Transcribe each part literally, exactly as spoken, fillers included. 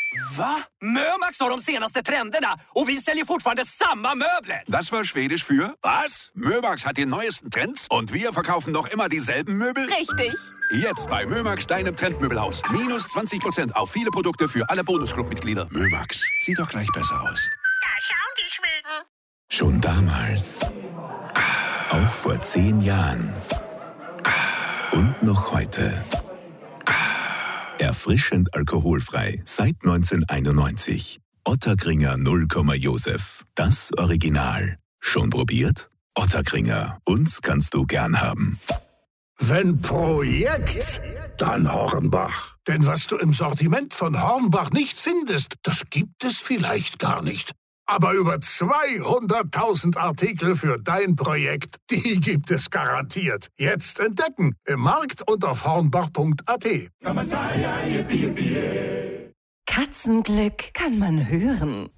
Va? Mömax har de senaste trenderna och vi säljer fortfarande samma möbler. Das war Schwedisch für was? Mömax hat die neuesten Trends und wir verkaufen noch immer dieselben Möbel? Richtig. Jetzt bei Mömax, deinem Trendmöbelhaus. Minus zwanzig Prozent auf viele Produkte für alle Bonusclub-Mitglieder. Mömax, sieht doch gleich besser aus. Da schauen die Schweden. Schon damals. Auch vor zehn Jahren. Und noch heute. Erfrischend alkoholfrei seit neunzehnhunderteinundneunzig. Ottakringer null Komma Josef. Das Original. Schon probiert? Ottakringer. Uns kannst du gern haben. Wenn Projekt, dann Hornbach. Denn was du im Sortiment von Hornbach nicht findest, das gibt es vielleicht gar nicht. Aber über zweihunderttausend Artikel für dein Projekt, die gibt es garantiert. Jetzt entdecken im Markt und auf hornbach punkt a t. Katzenglück kann man hören.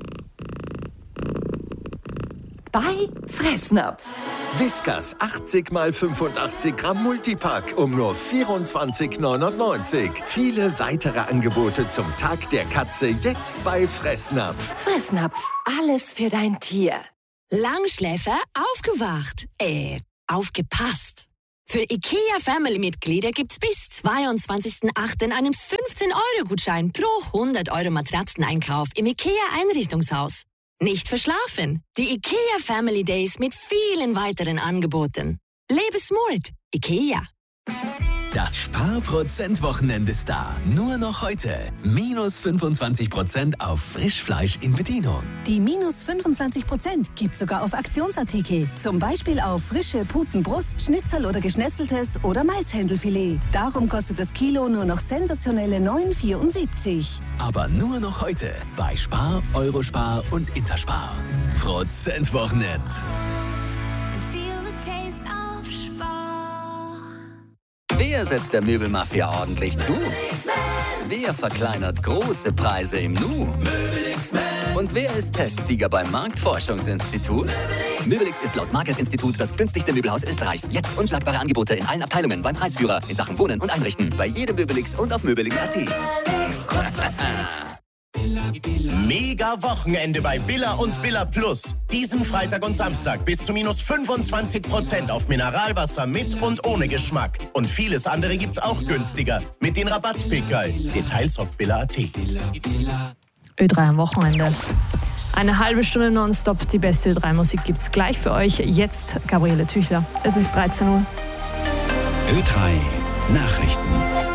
Bei Fressnapf. Whiskas achtzig mal fünfundachtzig Gramm Multipack um nur vierundzwanzig neunundneunzig. Viele weitere Angebote zum Tag der Katze jetzt bei Fressnapf. Fressnapf, alles für dein Tier. Langschläfer aufgewacht. Äh, aufgepasst. Für IKEA-Family-Mitglieder gibt's bis zweiundzwanzigsten achten einen fünfzehn-Euro-Gutschein pro hundert Euro Matratzeneinkauf im IKEA-Einrichtungshaus. Nicht verschlafen. Die IKEA Family Days mit vielen weiteren Angeboten. Lebe smart. IKEA. Das Sparprozent-Wochenende ist da. Nur noch heute. Minus fünfundzwanzig Prozent auf Frischfleisch in Bedienung. Die minus fünfundzwanzig Prozent gibt sogar auf Aktionsartikel. Zum Beispiel auf frische Putenbrust, Schnitzel oder Geschnetzeltes oder Maishändelfilet. Darum kostet das Kilo nur noch sensationelle neun Euro vierundsiebzig. Aber nur noch heute bei Spar, Eurospar und Interspar. Prozent-Wochenend. Wer setzt der Möbelmafia ordentlich zu? Wer verkleinert große Preise im Nu? Und wer ist Testsieger beim Marktforschungsinstitut? Möbelix ist laut Market-Institut das günstigste Möbelhaus Österreichs. Jetzt unschlagbare Angebote in allen Abteilungen beim Preisführer in Sachen Wohnen und Einrichten. Bei jedem Möbelix und auf möbelix punkt at. Mega Wochenende bei Billa und Billa Plus. Diesen Freitag und Samstag bis zu minus fünfundzwanzig Prozent auf Mineralwasser mit und ohne Geschmack. Und vieles andere gibt's auch günstiger mit den Rabattpickerl. Details auf billa punkt at. Ö drei am Wochenende. Eine halbe Stunde nonstop, die beste Ö drei Musik gibt's gleich für euch. Jetzt Gabriele Tüchler. Es ist dreizehn Uhr. Ö drei Nachrichten.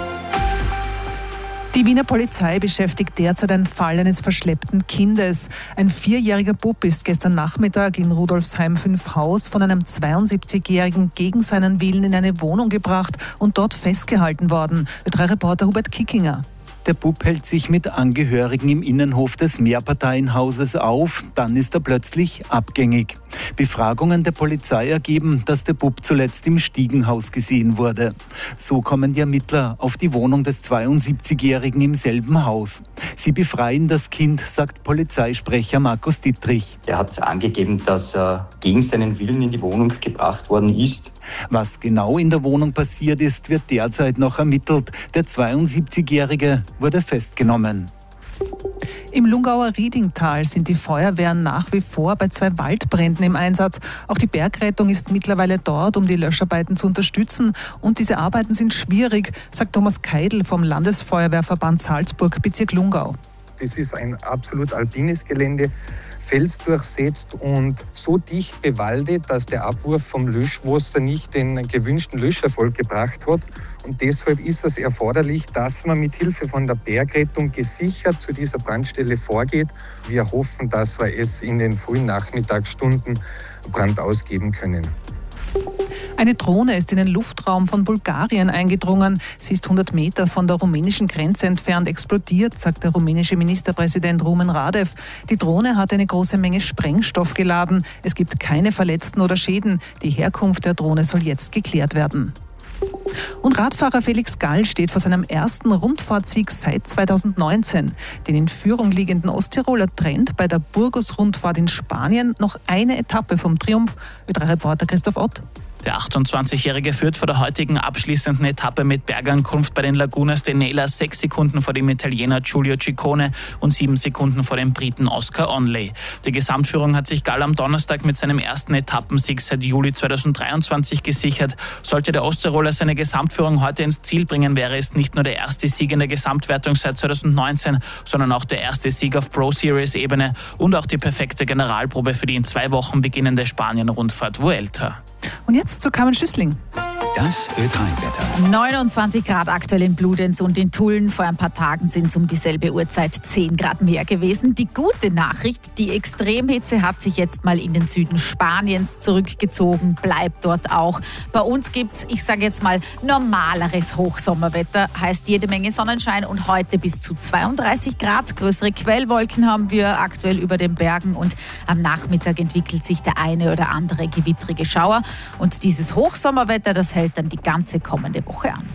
Die Wiener Polizei beschäftigt derzeit einen Fall eines verschleppten Kindes. Ein vierjähriger Bub ist gestern Nachmittag in Rudolfsheim fünf Haus von einem zweiundsiebzigjährigen gegen seinen Willen in eine Wohnung gebracht und dort festgehalten worden. Ö drei Reporter Hubert Kickinger. Der Bub hält sich mit Angehörigen im Innenhof des Mehrparteienhauses auf, dann ist er plötzlich abgängig. Befragungen der Polizei ergeben, dass der Bub zuletzt im Stiegenhaus gesehen wurde. So kommen die Ermittler auf die Wohnung des zweiundsiebzigjährigen im selben Haus. Sie befreien das Kind, sagt Polizeisprecher Markus Dittrich. Er hat angegeben, dass er gegen seinen Willen in die Wohnung gebracht worden ist. Was genau in der Wohnung passiert ist, wird derzeit noch ermittelt. Der zweiundsiebzigjährige wurde festgenommen. Im Lungauer Riedingtal sind die Feuerwehren nach wie vor bei zwei Waldbränden im Einsatz. Auch die Bergrettung ist mittlerweile dort, um die Löscharbeiten zu unterstützen. Und diese Arbeiten sind schwierig, sagt Thomas Keidl vom Landesfeuerwehrverband Salzburg, Bezirk Lungau. Das ist ein absolut alpines Gelände, felsdurchsetzt und so dicht bewaldet, dass der Abwurf vom Löschwasser nicht den gewünschten Löscherfolg gebracht hat. Und deshalb ist es erforderlich, dass man mit Hilfe von der Bergrettung gesichert zu dieser Brandstelle vorgeht. Wir hoffen, dass wir es in den frühen Nachmittagsstunden Brand ausgeben können. Eine Drohne ist in den Luftraum von Bulgarien eingedrungen. Sie ist hundert Meter von der rumänischen Grenze entfernt explodiert, sagt der rumänische Ministerpräsident Rumen Radev. Die Drohne hat eine große Menge Sprengstoff geladen. Es gibt keine Verletzten oder Schäden. Die Herkunft der Drohne soll jetzt geklärt werden. Und Radfahrer Felix Gall steht vor seinem ersten Rundfahrtsieg seit zweitausendneunzehn. Den in Führung liegenden Osttiroler trennt bei der Burgos-Rundfahrt in Spanien noch eine Etappe vom Triumph. Ö drei Reporter Christoph Ott. Der achtundzwanzigjährige führt vor der heutigen abschließenden Etappe mit Bergankunft bei den Lagunas de Nela sechs Sekunden vor dem Italiener Giulio Ciccone und sieben Sekunden vor dem Briten Oscar Onley. Die Gesamtführung hat sich Gall am Donnerstag mit seinem ersten Etappensieg seit Juli zweitausenddreiundzwanzig gesichert. Sollte der Osttiroler seine Gesamtführung heute ins Ziel bringen, wäre es nicht nur der erste Sieg in der Gesamtwertung seit zweitausendneunzehn, sondern auch der erste Sieg auf Pro-Series-Ebene und auch die perfekte Generalprobe für die in zwei Wochen beginnende Spanien-Rundfahrt Vuelta. Und jetzt zu Carmen Schüssling. Das Ö drei Wetter. neunundzwanzig Grad aktuell in Bludenz und in Tulln. Vor ein paar Tagen sind es um dieselbe Uhrzeit zehn Grad mehr gewesen. Die gute Nachricht, die Extremhitze hat sich jetzt mal in den Süden Spaniens zurückgezogen, bleibt dort auch. Bei uns gibt es, ich sage jetzt mal, normaleres Hochsommerwetter. Heißt jede Menge Sonnenschein und heute bis zu zweiunddreißig Grad. Größere Quellwolken haben wir aktuell über den Bergen und am Nachmittag entwickelt sich der eine oder andere gewittrige Schauer. Und dieses Hochsommerwetter, das hält dann die ganze kommende Woche an.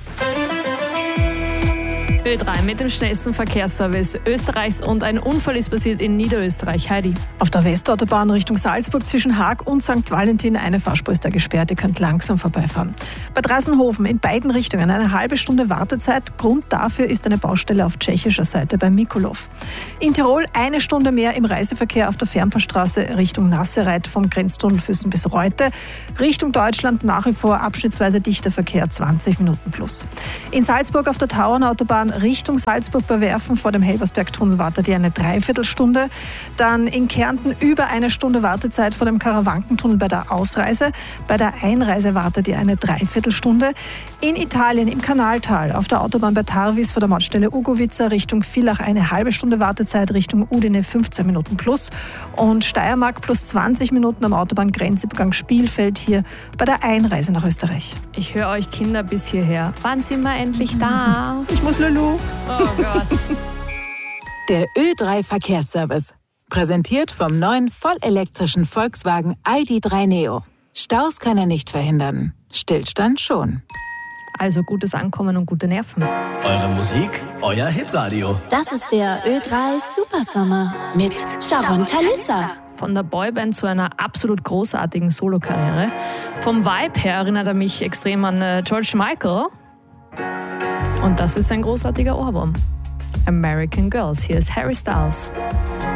Ö drei mit dem schnellsten Verkehrsservice Österreichs und ein Unfall ist passiert in Niederösterreich. Heidi. Auf der Westautobahn Richtung Salzburg zwischen Haag und Sankt Valentin eine Fahrspur ist da gesperrt. Ihr könnt langsam vorbeifahren. Bei Dreisenhofen in beiden Richtungen eine halbe Stunde Wartezeit. Grund dafür ist eine Baustelle auf tschechischer Seite bei Mikulov. In Tirol eine Stunde mehr im Reiseverkehr auf der Fernpassstraße Richtung Nassereit vom Grenztunnel Füssen bis Reute. Richtung Deutschland nach wie vor abschnittsweise dichter Verkehr, zwanzig Minuten plus. In Salzburg auf der Tauernautobahn Richtung Salzburg bei Werfen vor dem Helversbergtunnel wartet ihr eine Dreiviertelstunde. Dann in Kärnten über eine Stunde Wartezeit vor dem Karawankentunnel bei der Ausreise. Bei der Einreise wartet ihr eine Dreiviertelstunde. In Italien im Kanaltal auf der Autobahn bei Tarvis vor der Mautstelle Ugovica Richtung Villach eine halbe Stunde Wartezeit, Richtung Udine fünfzehn Minuten plus. Und Steiermark plus zwanzig Minuten am Autobahngrenzübergang Spielfeld hier bei der Einreise nach Österreich. Ich höre euch Kinder bis hierher. Wann sind wir endlich da? Ich muss Lulu. Oh Gott. Der Ö drei Verkehrsservice. Präsentiert vom neuen vollelektrischen Volkswagen I D drei Neo. Staus kann er nicht verhindern. Stillstand schon. Also gutes Ankommen und gute Nerven. Eure Musik, euer Hitradio. Das ist der Ö drei Supersommer mit Sharon Talissa. Von der Boyband zu einer absolut großartigen Solokarriere. Vom Vibe her erinnert er mich extrem an äh, George Michael. Und das ist ein großartiger Ohrwurm. American Girls. Hier ist Harry Styles.